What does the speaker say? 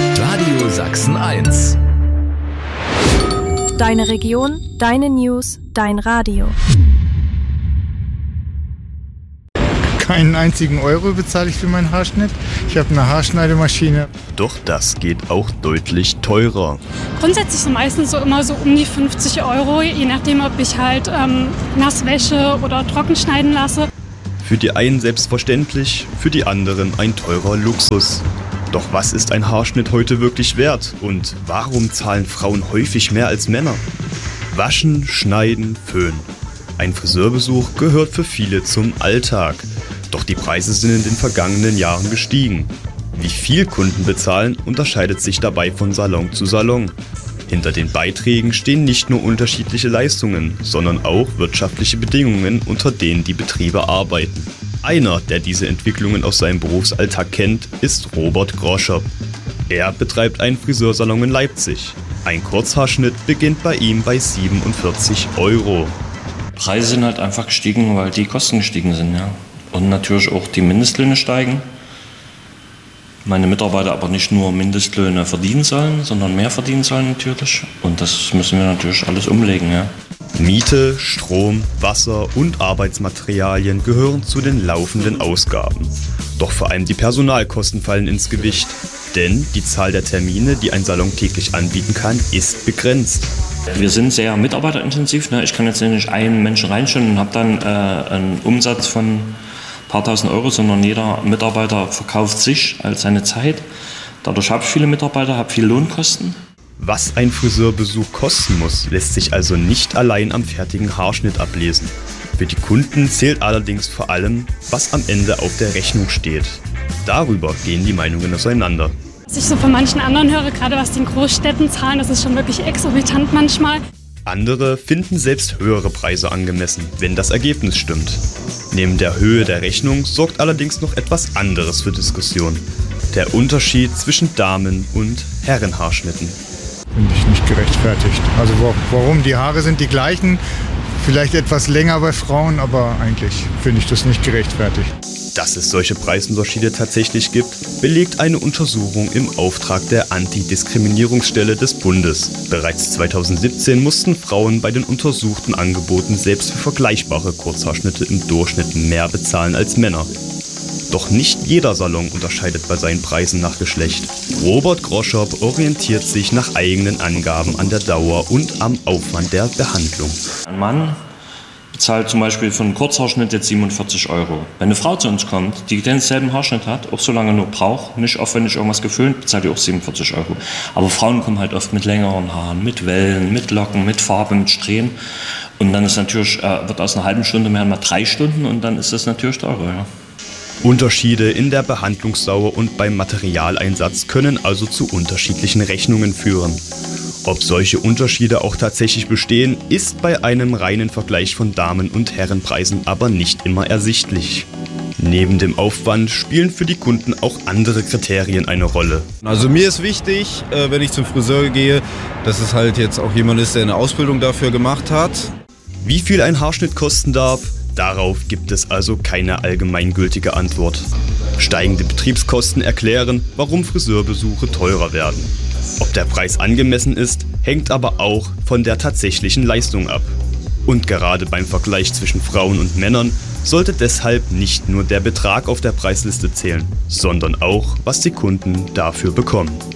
Radio Sachsen 1. Deine Region, deine News, dein Radio. Keinen einzigen Euro bezahle ich für meinen Haarschnitt. Ich habe eine Haarschneidemaschine. Doch das geht auch deutlich teurer. Grundsätzlich so meistens immer so um die 50 Euro, je nachdem, ob ich halt Nasswäsche oder trocken schneiden lasse. Für die einen selbstverständlich, für die anderen ein teurer Luxus. Doch was ist ein Haarschnitt heute wirklich wert? Und warum zahlen Frauen häufig mehr als Männer? Waschen, schneiden, föhnen. Ein Friseurbesuch gehört für viele zum Alltag. Doch die Preise sind in den vergangenen Jahren gestiegen. Wie viel Kunden bezahlen, unterscheidet sich dabei von Salon zu Salon. Hinter den Beiträgen stehen nicht nur unterschiedliche Leistungen, sondern auch wirtschaftliche Bedingungen, unter denen die Betriebe arbeiten. Einer, der diese Entwicklungen aus seinem Berufsalltag kennt, ist Robert Groschopp. Er betreibt einen Friseursalon in Leipzig. Ein Kurzhaarschnitt beginnt bei ihm bei 47 Euro. Preise sind halt einfach gestiegen, weil die Kosten gestiegen sind, ja. Und natürlich auch die Mindestlöhne steigen. Meine Mitarbeiter aber nicht nur Mindestlöhne verdienen sollen, sondern mehr verdienen sollen natürlich. Und das müssen wir natürlich alles umlegen, ja. Miete, Strom, Wasser und Arbeitsmaterialien gehören zu den laufenden Ausgaben. Doch vor allem die Personalkosten fallen ins Gewicht. Denn die Zahl der Termine, die ein Salon täglich anbieten kann, ist begrenzt. Wir sind sehr mitarbeiterintensiv. Ne? Ich kann jetzt nicht einen Menschen reinstellen und habe dann einen Umsatz von ein paar tausend Euro, sondern jeder Mitarbeiter verkauft sich als seine Zeit. Dadurch habe ich viele Mitarbeiter, habe viele Lohnkosten. Was ein Friseurbesuch kosten muss, lässt sich also nicht allein am fertigen Haarschnitt ablesen. Für die Kunden zählt allerdings vor allem, was am Ende auf der Rechnung steht. Darüber gehen die Meinungen auseinander. Was ich so von manchen anderen höre, gerade was die in Großstädten zahlen, das ist schon wirklich exorbitant manchmal. Andere finden selbst höhere Preise angemessen, wenn das Ergebnis stimmt. Neben der Höhe der Rechnung sorgt allerdings noch etwas anderes für Diskussion. Der Unterschied zwischen Damen- und Herrenhaarschnitten. Finde ich nicht gerechtfertigt. Also warum? Die Haare sind die gleichen, vielleicht etwas länger bei Frauen, aber eigentlich finde ich das nicht gerechtfertigt. Dass es solche Preisunterschiede tatsächlich gibt, belegt eine Untersuchung im Auftrag der Antidiskriminierungsstelle des Bundes. Bereits 2017 mussten Frauen bei den untersuchten Angeboten selbst für vergleichbare Kurzhaarschnitte im Durchschnitt mehr bezahlen als Männer. Doch nicht jeder Salon unterscheidet bei seinen Preisen nach Geschlecht. Robert Groschopp orientiert sich nach eigenen Angaben an der Dauer und am Aufwand der Behandlung. Ein Mann bezahlt zum Beispiel für einen Kurzhaarschnitt jetzt 47 Euro. Wenn eine Frau zu uns kommt, die denselben Haarschnitt hat, auch so lange nur braucht, nicht aufwendig irgendwas geföhnt, bezahlt die auch 47 Euro. Aber Frauen kommen halt oft mit längeren Haaren, mit Wellen, mit Locken, mit Farbe, mit Strähnen. Und dann ist natürlich, wird aus einer halben Stunde mehr mal 3 Stunden und dann ist das natürlich teurer. Ja. Unterschiede in der Behandlungsdauer und beim Materialeinsatz können also zu unterschiedlichen Rechnungen führen. Ob solche Unterschiede auch tatsächlich bestehen, ist bei einem reinen Vergleich von Damen- und Herrenpreisen aber nicht immer ersichtlich. Neben dem Aufwand spielen für die Kunden auch andere Kriterien eine Rolle. Also mir ist wichtig, wenn ich zum Friseur gehe, dass es halt jetzt auch jemand ist, der eine Ausbildung dafür gemacht hat. Wie viel ein Haarschnitt kosten darf? Darauf gibt es also keine allgemeingültige Antwort. Steigende Betriebskosten erklären, warum Friseurbesuche teurer werden. Ob der Preis angemessen ist, hängt aber auch von der tatsächlichen Leistung ab. Und gerade beim Vergleich zwischen Frauen und Männern sollte deshalb nicht nur der Betrag auf der Preisliste zählen, sondern auch, was die Kunden dafür bekommen.